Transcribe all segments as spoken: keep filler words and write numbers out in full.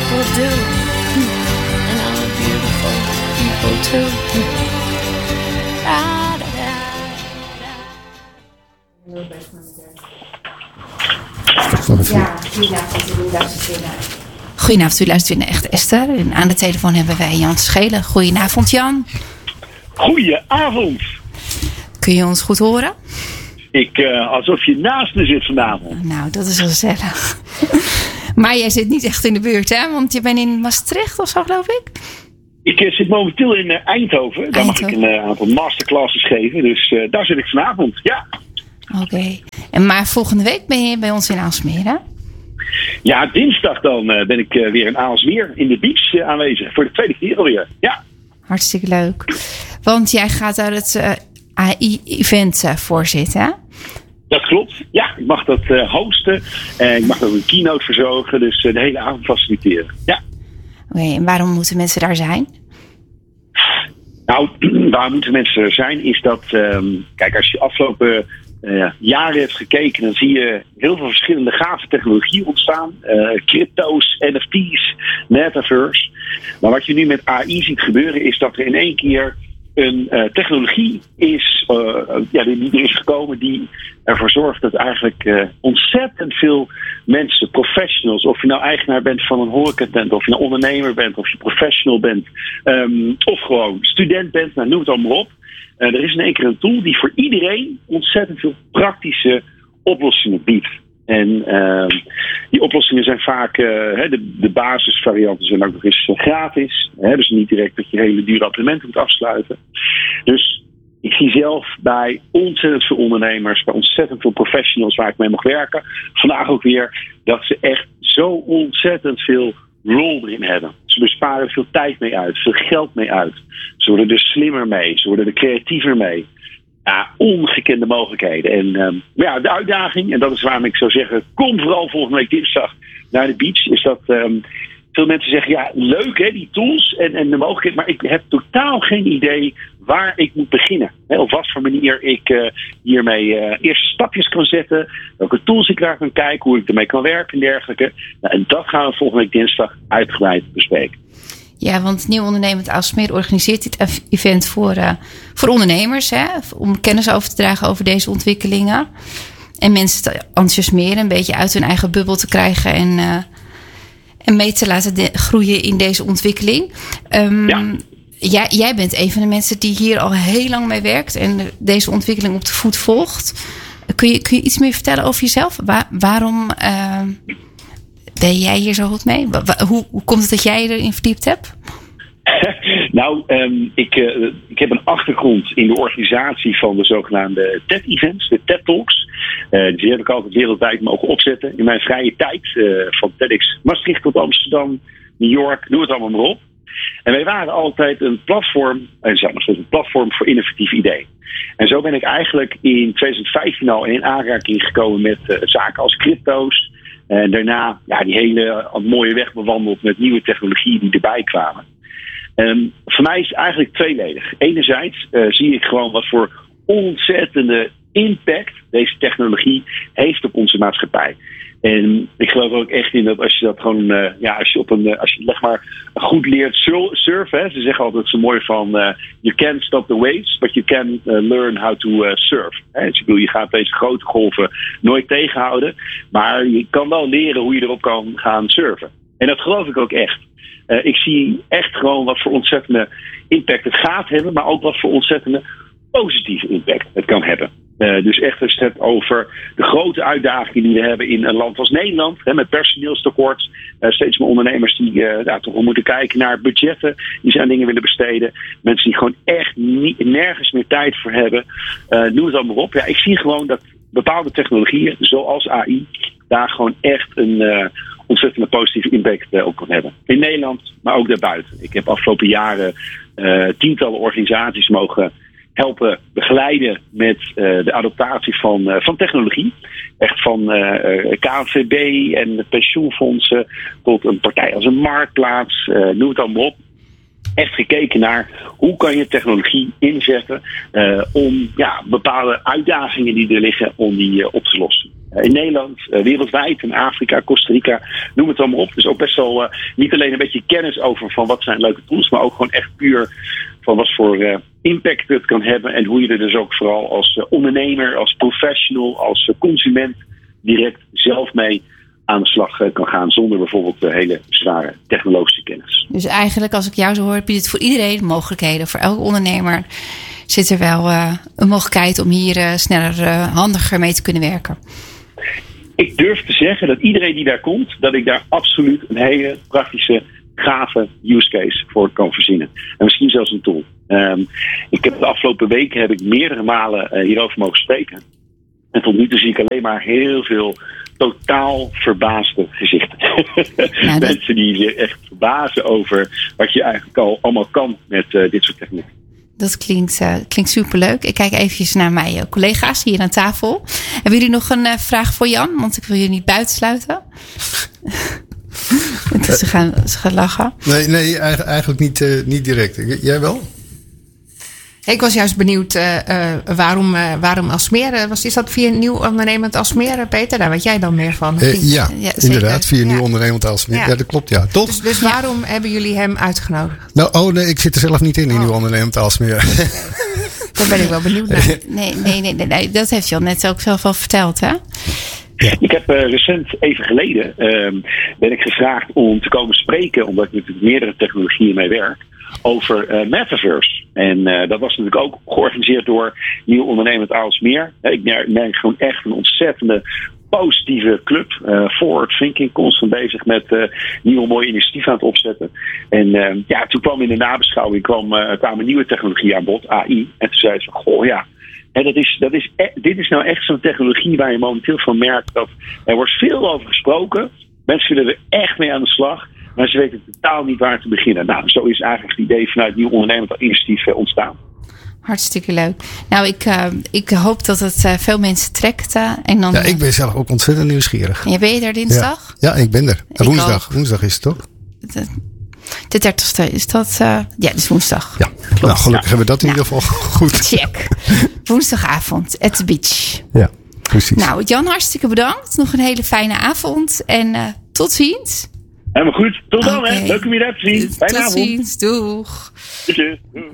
people do. And all the beautiful people too. Da, da, da, da. Ja, goedenavond, u luistert weer naar. Goedenavond, u luistert weer naar Echt Esther. En aan de telefoon hebben wij Jan Schelen. Goedenavond, Jan. Goedenavond. Kun je ons goed horen? Ik, uh, alsof je naast me zit vanavond. Nou, dat is wel gezellig. Maar jij zit niet echt in de buurt, hè? Want je bent in Maastricht of zo, geloof ik? Ik uh, zit momenteel in uh, Eindhoven. Daar Eindhoven. mag ik een uh, aantal masterclasses geven. Dus uh, daar zit ik vanavond, ja. Oké. Okay. En maar volgende week ben je bij ons in Aalsmeer, hè? Ja, dinsdag dan uh, ben ik uh, weer in Aalsmeer in de beach uh, aanwezig. Voor de tweede keer alweer, ja. Hartstikke leuk. Want jij gaat daar het uh, A I-event uh, voorzitten, hè? Dat klopt. Ja, ik mag dat uh, hosten. En ik mag ook een keynote verzorgen. Dus uh, de hele avond faciliteren. Ja. Oké, okay, en waarom moeten mensen daar zijn? Nou, waar moeten mensen er zijn is dat... Um, kijk, als je afgelopen uh, jaren hebt gekeken... dan zie je heel veel verschillende gave technologieën ontstaan. Uh, crypto's, N F T's, metaverse. Maar wat je nu met A I ziet gebeuren... is dat er in één keer... een uh, technologie is, uh, ja, die er is gekomen die ervoor zorgt dat eigenlijk uh, ontzettend veel mensen, professionals, of je nou eigenaar bent van een horecatent, of je nou ondernemer bent, of je professional bent, um, of gewoon student bent, nou, noem het allemaal op. Uh, er is in één keer een tool die voor iedereen ontzettend veel praktische oplossingen biedt. En uh, die oplossingen zijn vaak, uh, de, de basisvarianten zijn ook nog eens gratis. Hè, dus niet direct dat je hele dure abonnementen moet afsluiten. Dus ik zie zelf bij ontzettend veel ondernemers, bij ontzettend veel professionals waar ik mee mag werken, vandaag ook weer, dat ze echt zo ontzettend veel rol erin hebben. Ze besparen er veel tijd mee uit, veel geld mee uit. Ze worden er slimmer mee, ze worden er creatiever mee. Ja, ongekende mogelijkheden. En um, ja, de uitdaging, en dat is waarom ik zou zeggen, kom vooral volgende week dinsdag naar de beach, is dat um, veel mensen zeggen, ja, leuk hè, die tools en, en de mogelijkheden, maar ik heb totaal geen idee waar ik moet beginnen. Hè, op wat voor manier ik uh, hiermee uh, eerste stapjes kan zetten, welke tools ik daar kan kijken, hoe ik ermee kan werken en dergelijke. Nou, en dat gaan we volgende week dinsdag uitgebreid bespreken. Ja, want Nieuw Ondernemend Aalsmeer organiseert dit event voor, uh, voor ondernemers. Hè, om kennis over te dragen over deze ontwikkelingen. En mensen te enthousiasmeren, een beetje uit hun eigen bubbel te krijgen. En, uh, en mee te laten de- groeien in deze ontwikkeling. Um, Ja. jij, jij bent een van de mensen die hier al heel lang mee werkt. En deze ontwikkeling op de voet volgt. Kun je, kun je iets meer vertellen over jezelf? Waar, waarom... Uh, Ben jij hier zo goed mee? Hoe, hoe komt het dat jij erin verdiept hebt? Nou, um, ik, uh, ik heb een achtergrond in de organisatie van de zogenaamde T E D-events, de T E D-talks. Uh, die heb ik altijd wereldwijd mogen opzetten in mijn vrije tijd. Uh, van TEDx Maastricht tot Amsterdam, New York, noem het allemaal maar op. En wij waren altijd een platform, en zijn nog steeds een platform voor innovatieve ideeën. En zo ben ik eigenlijk in twintig vijftien al in aanraking gekomen met uh, zaken als crypto's. En daarna ja, die hele mooie weg bewandeld met nieuwe technologieën die erbij kwamen. Um, voor mij is het eigenlijk tweeledig. Enerzijds uh, zie ik gewoon wat voor ontzettende impact deze technologie heeft op onze maatschappij. En ik geloof ook echt in dat als je dat gewoon, uh, ja, als je op een, uh, als je zeg maar goed leert surfen, hè, ze zeggen altijd zo mooi van, uh, you can't stop the waves, but you can uh, learn how to uh, surf. Hè. Dus ik bedoel, je gaat deze grote golven nooit tegenhouden, maar je kan wel leren hoe je erop kan gaan surfen. En dat geloof ik ook echt. Uh, ik zie echt gewoon wat voor ontzettende impact het gaat hebben, maar ook wat voor ontzettende positieve impact het kan hebben. Uh, dus echt als je het hebt over de grote uitdagingen die we hebben in een land als Nederland. Hè, met personeelstekort. Uh, steeds meer ondernemers die uh, daar toch wel moeten kijken naar budgetten. Die ze aan dingen willen besteden. Mensen die gewoon echt niet, nergens meer tijd voor hebben. Uh, noem het allemaal op. Ja, ik zie gewoon dat bepaalde technologieën, zoals A I, daar gewoon echt een uh, ontzettende positieve impact uh, op kan hebben. In Nederland, maar ook daarbuiten. Ik heb afgelopen jaren uh, tientallen organisaties mogen helpen begeleiden met uh, de adoptatie van, uh, van technologie. Echt van uh, K N V B en de pensioenfondsen tot een partij als een Marktplaats, uh, noem het allemaal op. Echt gekeken naar hoe kan je technologie inzetten uh, om ja, bepaalde uitdagingen die er liggen, om die uh, op te lossen. Uh, in Nederland, uh, wereldwijd, in Afrika, Costa Rica, noem het allemaal op. Dus ook best wel uh, niet alleen een beetje kennis over van wat zijn leuke tools, maar ook gewoon echt puur van wat voor uh, impact het kan hebben. En hoe je er dus ook vooral als uh, ondernemer, als professional, als uh, consument direct zelf mee aan de slag uh, kan gaan zonder bijvoorbeeld uh, hele zware technologische kennis. Dus eigenlijk, als ik jou zo hoor, biedt het voor iedereen mogelijkheden. Voor elke ondernemer zit er wel uh, een mogelijkheid om hier uh, sneller, uh, handiger mee te kunnen werken. Ik durf te zeggen dat iedereen die daar komt, dat ik daar absoluut een hele praktische, gave use case voor kan verzinnen. En misschien zelfs een tool. Um, ik heb de afgelopen weken heb ik meerdere malen uh, hierover mogen spreken. En tot nu toe zie ik alleen maar heel veel totaal verbaasde gezichten. Ja, dat... Mensen die zich echt verbazen over wat je eigenlijk al allemaal kan met uh, dit soort technieken. Dat klinkt, uh, klinkt superleuk. Ik kijk eventjes naar mijn uh, collega's hier aan tafel. Hebben jullie nog een uh, vraag voor Jan? Want ik wil jullie niet buitensluiten. ze, gaan, ze gaan lachen. Nee, nee eigenlijk niet, uh, niet direct. Jij wel? Ik was juist benieuwd uh, uh, waarom, uh, waarom Alsmeer was. Is dat via een nieuw ondernemend Alsmeer, Peter? Daar weet jij dan meer van? Uh, ja, ja inderdaad. Via een ja. nieuw ondernemend Alsmeer. Ja. ja, dat klopt. Ja, toch? Dus, dus waarom ja. hebben jullie hem uitgenodigd? Nou, oh nee, ik zit er zelf niet in, in oh. nieuw ondernemend Alsmeer. Okay. Daar ben ik wel benieuwd naar. Nee, nee, nee, nee, nee, dat heeft Jan net ook zelf al verteld, hè? Ja. Ik heb uh, recent, even geleden, uh, ben ik gevraagd om te komen spreken, omdat ik met meerdere technologieën mee werk, over uh, Metaverse. En uh, dat was natuurlijk ook georganiseerd door Nieuw Ondernemend Aalsmeer. Ik merk gewoon echt een ontzettende positieve club. Uh, forward thinking, constant bezig met uh, nieuwe mooie initiatieven aan het opzetten. En uh, ja, toen kwam in de nabeschouwing kwam, uh, kwamen nieuwe technologie aan bod, A I. En toen zei ze van, goh ja, en dat is, dat is, dit is nou echt zo'n technologie waar je momenteel van merkt dat er wordt veel over gesproken. Mensen willen er echt mee aan de slag. Maar ze weten totaal niet waar te beginnen. Nou, zo is eigenlijk het idee vanuit Nieuw Ondernemend Initiatief ontstaan. Hartstikke leuk. Nou, ik, uh, ik hoop dat het uh, veel mensen trekt. Uh, en dan, ja, ik ben zelf ook ontzettend nieuwsgierig. En ben je er dinsdag? Ja, ja ik ben er. Ik woensdag. Ook. Woensdag is het toch? De, de dertigste is dat? Uh, ja, het is woensdag. Ja, klopt. Nou, gelukkig ja. hebben we dat in nou, ieder geval goed. Check. Woensdagavond at the beach. Ja, precies. Nou, Jan, hartstikke bedankt. Nog een hele fijne avond. En uh, tot ziens. Helemaal goed. Tot dan, okay. Hè. Leuk om je daar te zien. Fijne Tot avond. ziens. Doeg. Doeg.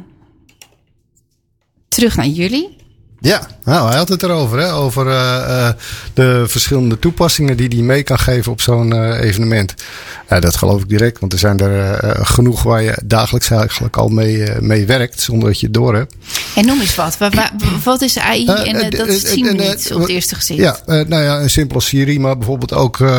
Terug naar jullie. Ja, nou, hij had het erover. Hè? Over uh, uh, de verschillende toepassingen die hij mee kan geven op zo'n uh, evenement. Uh, dat geloof ik direct, want er zijn er uh, genoeg waar je dagelijks eigenlijk al mee, uh, mee werkt, zonder dat je het door hebt. En noem eens wat. Wat, wat is A I? Uh, en uh, dat uh, zien we uh, niet uh, op het eerste gezicht. Ja, uh, nou ja, een simpel Siri, maar bijvoorbeeld ook uh,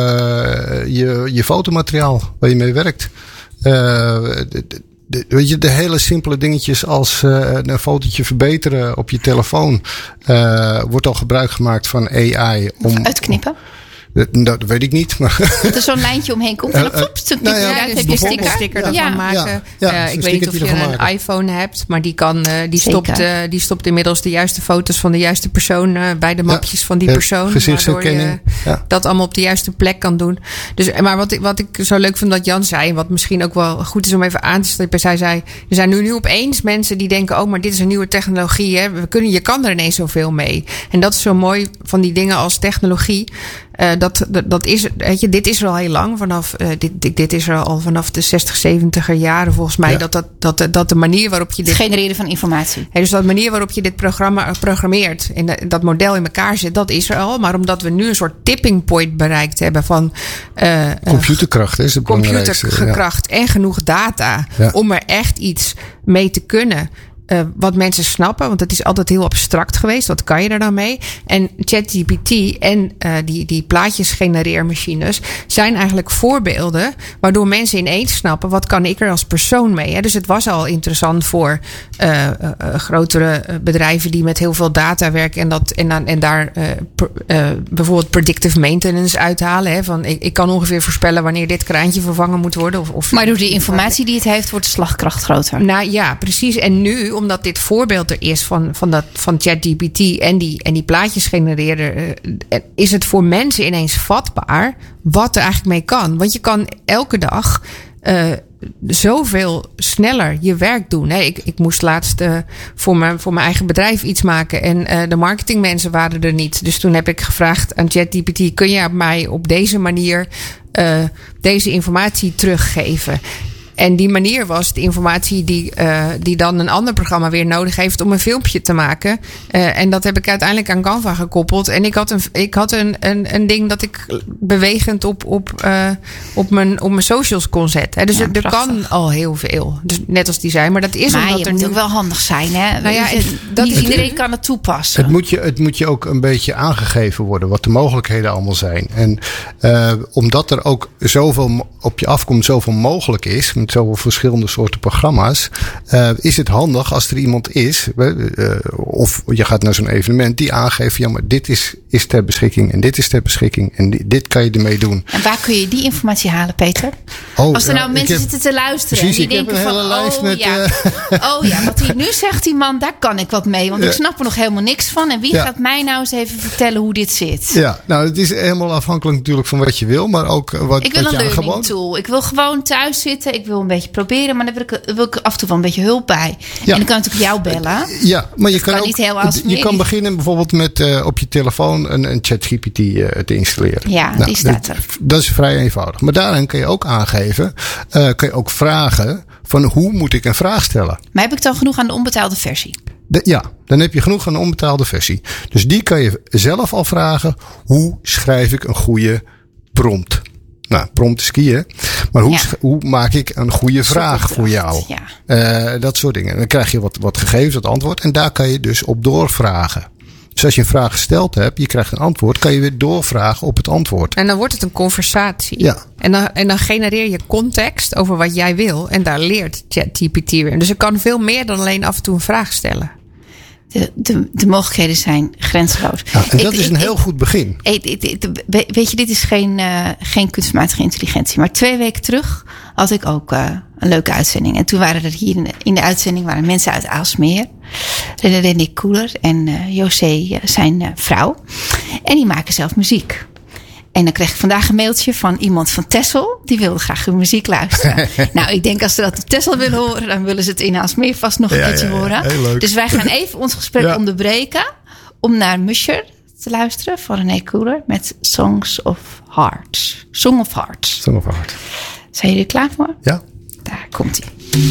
uh, je, je fotomateriaal waar je mee werkt. Uh, d- d- De, weet je, de hele simpele dingetjes als uh, een fotootje verbeteren op je telefoon. Uh, wordt al gebruik gemaakt van A I. Om, uitknippen? Dat, dat weet ik niet. Maar dat er zo'n lijntje omheen komt en dan klopt het nou ja, ja, dus heb je sticker, sticker ervan ja. maken. Ja, ja, uh, ik weet niet of je een maken. iPhone hebt, maar die, kan, uh, die, stopt, uh, die stopt inmiddels de juiste foto's van de juiste persoon uh, bij de mapjes ja, van die persoon. Gezichtsherkenning. Waardoor je ja. dat allemaal op de juiste plek kan doen. Dus, maar wat ik, wat ik zo leuk vind dat Jan zei, wat misschien ook wel goed is om even aan te stippen. Hij zei, er zijn nu, nu opeens mensen die denken, oh, maar dit is een nieuwe technologie. Hè. We kunnen, je kan er ineens zoveel mee. En dat is zo mooi van die dingen als technologie. Uh, dat, dat, dat is, weet je, dit is er al heel lang. Vanaf, uh, dit, dit, dit is er al vanaf de zestig, zeventiger jaren volgens mij. Ja. Dat, dat, dat, dat de manier waarop je dit... Het genereren van informatie. Hey, dus dat de manier waarop je dit programma programmeert. En de, dat model in elkaar zit, dat is er al. Maar omdat we nu een soort tipping point bereikt hebben van... Uh, computerkracht is het belangrijkste. Computerkracht ja. en genoeg data. Ja. Om er echt iets mee te kunnen... Uh, wat mensen snappen, want het is altijd heel abstract geweest. Wat kan je er dan mee? En ChatGPT en uh, die, die plaatjesgenereermachines zijn eigenlijk voorbeelden waardoor mensen ineens snappen, wat kan ik er als persoon mee? Hè? Dus het was al interessant voor uh, uh, grotere bedrijven die met heel veel data werken en, dat, en, en daar uh, per, uh, bijvoorbeeld predictive maintenance uithalen. Hè? Van, ik, ik kan ongeveer voorspellen wanneer dit kraantje vervangen moet worden. Of, of maar door die informatie die het heeft, wordt de slagkracht groter. Nou ja, precies. En nu, omdat dit voorbeeld er is van, van, dat, van ChatGPT en die, en die plaatjes genereren, uh, is het voor mensen ineens vatbaar wat er eigenlijk mee kan. Want je kan elke dag uh, zoveel sneller je werk doen. Hè. Ik, ik moest laatst uh, voor, mijn, voor mijn eigen bedrijf iets maken. En uh, de marketingmensen waren er niet. Dus toen heb ik gevraagd aan ChatGPT: kun je mij op deze manier uh, deze informatie teruggeven? En die manier was de informatie die, uh, die dan een ander programma weer nodig heeft om een filmpje te maken. Uh, en dat heb ik uiteindelijk aan Canva gekoppeld. En ik had een, ik had een, een, een ding dat ik bewegend op, op, uh, op, mijn, op mijn socials kon zetten. Hè. Dus ja, er, er kan al heel veel. Dus net als die zei. Maar dat is maar omdat je er moet nu ook wel handig zijn. Hè? Nou ja, het, dat niet is iedereen kan het toepassen. Het moet, je, het moet je ook een beetje aangegeven worden wat de mogelijkheden allemaal zijn. En uh, omdat er ook zoveel op je afkomt, zoveel mogelijk is, met zoveel verschillende soorten programma's, uh, is het handig als er iemand is, uh, of je gaat naar zo'n evenement, die aangeeft, ja, maar dit is, is ter beschikking en dit is ter beschikking en dit, dit kan je ermee doen. En waar kun je die informatie halen, Peter? Oh, als er nou uh, mensen heb, zitten te luisteren precies, en die denken van, oh, met, ja. Uh... oh ja, wat hij nu zegt, die man, daar kan ik wat mee, want ja. ik snap er nog helemaal niks van. En wie ja. gaat mij nou eens even vertellen hoe dit zit? Ja, nou, het is helemaal afhankelijk natuurlijk van wat je wil, maar ook wat ik wil wat een je learning gewoon... tool. Ik wil gewoon thuis zitten, ik wil een beetje proberen, maar dan wil ik, wil ik af en toe wel een beetje hulp bij. Ja. En dan kan ik natuurlijk jou bellen. Ja, maar je kan, kan ook, niet heel als je kan beginnen bijvoorbeeld met uh, op je telefoon een, een ChatGPT uh, te installeren. Ja, nou, die staat er. Dat, dat is vrij eenvoudig. Maar daarin kun je ook aangeven, uh, kun je ook vragen van hoe moet ik een vraag stellen. Maar heb ik dan genoeg aan de onbetaalde versie? De, ja, dan heb je genoeg aan de onbetaalde versie. Dus die kan je zelf al vragen, hoe schrijf ik een goede prompt? Nou, prompt is key, hè? Maar hoe, ja. hoe maak ik een goede vraag voor jou? Ja. Uh, dat soort dingen. Dan krijg je wat, wat gegevens, wat antwoord. En daar kan je dus op doorvragen. Dus als je een vraag gesteld hebt, je krijgt een antwoord, kan je weer doorvragen op het antwoord. En dan wordt het een conversatie. Ja. En dan, en dan genereer je context over wat jij wil. En daar leert ChatGPT weer. Dus ik kan veel meer dan alleen af en toe een vraag stellen. De, de, de mogelijkheden zijn grenzeloos. Ja, en dat ik, is een ik, heel ik, goed begin. Ik, ik, ik, weet je, dit is geen, uh, geen kunstmatige intelligentie. Maar twee weken terug had ik ook uh, een leuke uitzending. En toen waren er hier in de, in de uitzending waren mensen uit Aalsmeer. René Koeler en uh, José, uh, zijn uh, vrouw. En die maken zelf muziek. En dan kreeg ik vandaag een mailtje van iemand van Texel. Die wilde graag hun muziek luisteren. Nou, ik denk als ze dat op Texel willen horen, dan willen ze het in Aalsmeer vast nog een ja, keertje ja, ja, horen. Heel leuk. Dus wij gaan even ons gesprek ja. onderbreken. Om naar Musher te luisteren van René Koeler. Met Songs of Hearts. Song of Hearts. Song of Hearts. Zijn jullie er klaar voor? Ja. Daar komt ie.